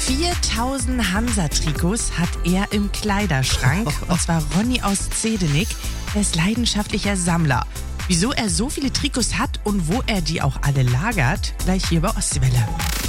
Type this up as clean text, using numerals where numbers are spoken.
4000 Hansa-Trikots hat er im Kleiderschrank. Und zwar Ronny aus Zedenik. Er ist leidenschaftlicher Sammler. Wieso er so viele Trikots hat und wo er die auch alle lagert, gleich hier bei Ostseewelle.